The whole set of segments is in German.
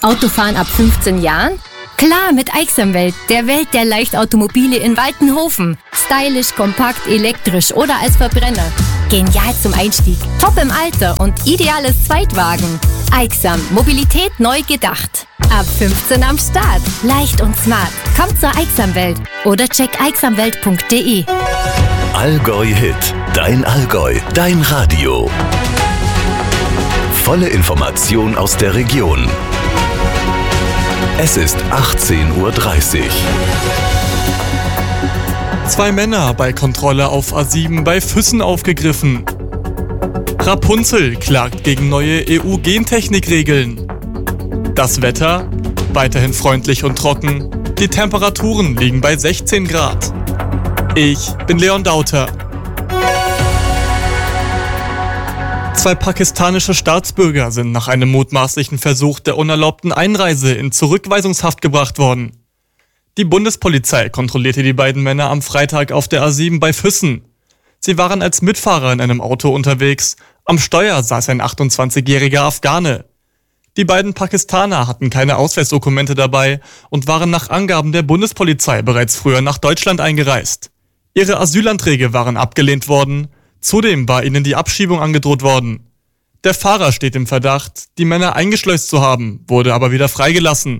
Autofahren ab 15 Jahren? Klar, mit Aixamwelt, der Welt der Leichtautomobile in Waltenhofen. Stylisch, kompakt, elektrisch oder als Verbrenner. Genial zum Einstieg, top im Alter und ideales Zweitwagen. Aixam, Mobilität neu gedacht. Ab 15 am Start. Leicht und smart. Kommt zur Aixamwelt oder check aixamwelt.de. Allgäu Hit. Dein Allgäu. Dein Radio. Volle Information aus der Region. Es ist 18:30 Uhr. 2 Männer bei Kontrolle auf A7 bei Füssen aufgegriffen. Rapunzel klagt gegen neue EU-Gentechnikregeln. Das Wetter? Weiterhin freundlich und trocken. Die Temperaturen liegen bei 16 Grad. Ich bin Leon Dauter. 2 pakistanische Staatsbürger sind nach einem mutmaßlichen Versuch der unerlaubten Einreise in Zurückweisungshaft gebracht worden. Die Bundespolizei kontrollierte die beiden Männer am Freitag auf der A7 bei Füssen. Sie waren als Mitfahrer in einem Auto unterwegs. Am Steuer saß ein 28-jähriger Afghane. Die beiden Pakistaner hatten keine Ausweisdokumente dabei und waren nach Angaben der Bundespolizei bereits früher nach Deutschland eingereist. Ihre Asylanträge waren abgelehnt worden. Zudem war ihnen die Abschiebung angedroht worden. Der Fahrer steht im Verdacht, die Männer eingeschleust zu haben, wurde aber wieder freigelassen.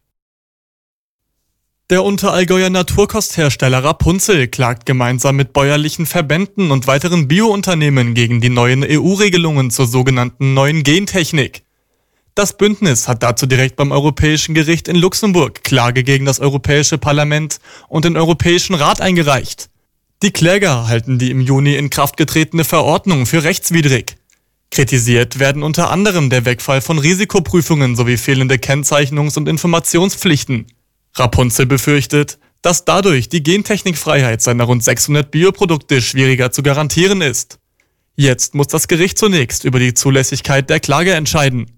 Der Unterallgäuer Naturkosthersteller Rapunzel klagt gemeinsam mit bäuerlichen Verbänden und weiteren Biounternehmen gegen die neuen EU-Regelungen zur sogenannten neuen Gentechnik. Das Bündnis hat dazu direkt beim Europäischen Gericht in Luxemburg Klage gegen das Europäische Parlament und den Europäischen Rat eingereicht. Die Kläger halten die im Juni in Kraft getretene Verordnung für rechtswidrig. Kritisiert werden unter anderem der Wegfall von Risikoprüfungen sowie fehlende Kennzeichnungs- und Informationspflichten. Rapunzel befürchtet, dass dadurch die Gentechnikfreiheit seiner rund 600 Bioprodukte schwieriger zu garantieren ist. Jetzt muss das Gericht zunächst über die Zulässigkeit der Klage entscheiden.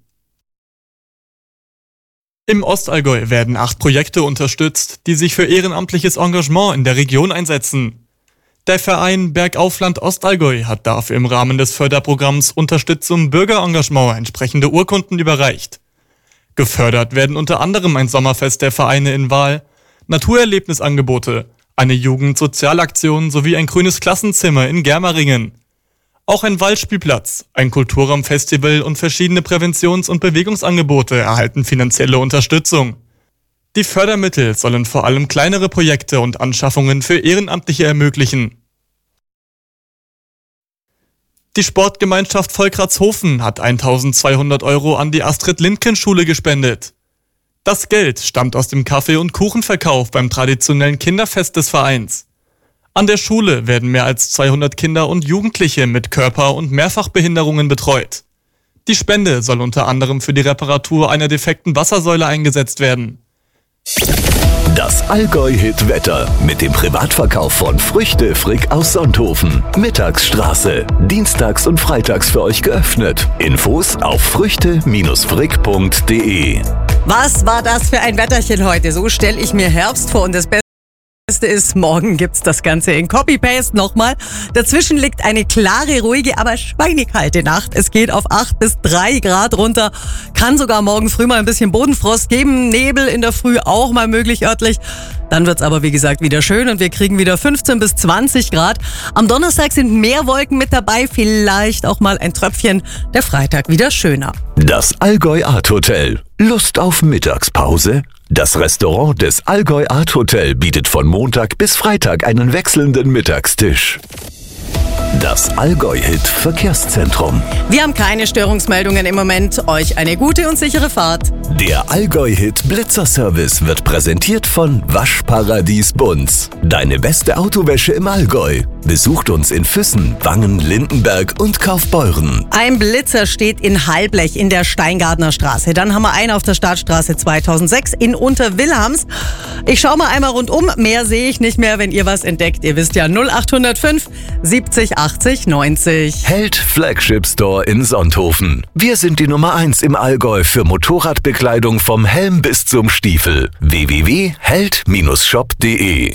Im Ostallgäu werden 8 Projekte unterstützt, die sich für ehrenamtliches Engagement in der Region einsetzen. Der Verein Bergaufland Ostallgäu hat dafür im Rahmen des Förderprogramms Unterstützung Bürgerengagement entsprechende Urkunden überreicht. Gefördert werden unter anderem ein Sommerfest der Vereine in Wahl, Naturerlebnisangebote, eine Jugendsozialaktion sowie ein grünes Klassenzimmer in Germeringen. Auch ein Waldspielplatz, ein Kulturraumfestival und verschiedene Präventions- und Bewegungsangebote erhalten finanzielle Unterstützung. Die Fördermittel sollen vor allem kleinere Projekte und Anschaffungen für Ehrenamtliche ermöglichen. Die Sportgemeinschaft Volkratshofen hat 1.200 € an die Astrid-Lindgren-Schule gespendet. Das Geld stammt aus dem Kaffee- und Kuchenverkauf beim traditionellen Kinderfest des Vereins. An der Schule werden mehr als 200 Kinder und Jugendliche mit Körper- und Mehrfachbehinderungen betreut. Die Spende soll unter anderem für die Reparatur einer defekten Wassersäule eingesetzt werden. Das Allgäu-Hit-Wetter mit dem Privatverkauf von Früchte Frick aus Sonthofen. Mittagsstraße. Dienstags und freitags für euch geöffnet. Infos auf früchte-frick.de. Was war das für ein Wetterchen heute? So stelle ich mir Herbst vor und das Beste ist, morgen gibt's das Ganze in Copy-Paste nochmal. Dazwischen liegt eine klare, ruhige, aber schweinekalte Nacht. Es geht auf 8 bis 3 Grad runter. Kann sogar morgen früh mal ein bisschen Bodenfrost geben. Nebel in der Früh auch mal möglich örtlich. Dann wird's aber, wie gesagt, wieder schön und wir kriegen wieder 15 bis 20 Grad. Am Donnerstag sind mehr Wolken mit dabei, vielleicht auch mal ein Tröpfchen. Der Freitag wieder schöner. Das Allgäu Art Hotel. Lust auf Mittagspause? Das Restaurant des Allgäu Art Hotel bietet von Montag bis Freitag einen wechselnden Mittagstisch. Das Allgäu-Hit Verkehrszentrum. Wir haben keine Störungsmeldungen im Moment. Euch eine gute und sichere Fahrt. Der Allgäu-Hit Blitzerservice wird präsentiert von Waschparadies Bunz. Deine beste Autowäsche im Allgäu. Besucht uns in Füssen, Wangen, Lindenberg und Kaufbeuren. Ein Blitzer steht in Halblech in der Steingartner Straße. Dann haben wir einen auf der Stadtstraße 2006 in Unterwilhams. Ich schaue mal einmal rundum. Mehr sehe ich nicht mehr, wenn ihr was entdeckt. Ihr wisst ja 0805 70 80 90. Held Flagship Store in Sonthofen. Wir sind die Nummer 1 im Allgäu für Motorradbekleidung vom Helm bis zum Stiefel. www.held-shop.de.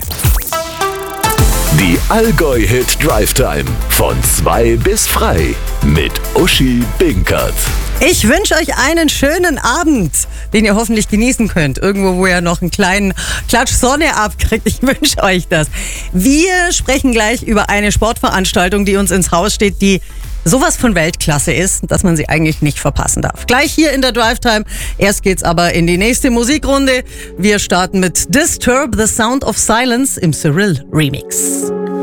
Die Allgäu-Hit Drive Time. Von 2 bis frei. Mit Uschi Binkert. Ich wünsche euch einen schönen Abend, den ihr hoffentlich genießen könnt. Irgendwo, wo ihr noch einen kleinen Klatsch Sonne abkriegt. Ich wünsche euch das. Wir sprechen gleich über eine Sportveranstaltung, die uns ins Haus steht, die sowas von Weltklasse ist, dass man sie eigentlich nicht verpassen darf. Gleich hier in der Drive-Time. Erst geht's aber in die nächste Musikrunde. Wir starten mit Disturb, The Sound of Silence im Cyril Remix.